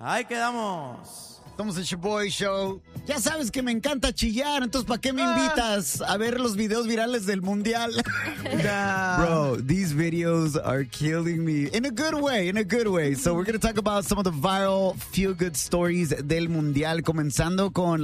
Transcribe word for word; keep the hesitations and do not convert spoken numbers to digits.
Ahí quedamos. Somos el Shoboy Show. Ya sabes que me encanta chillar, entonces ¿para qué me invitas a ver los videos virales del mundial? Nah. Bro, these videos are killing me. In a good way, in a good way. So we're going to talk about some of the viral feel-good stories del mundial, comenzando con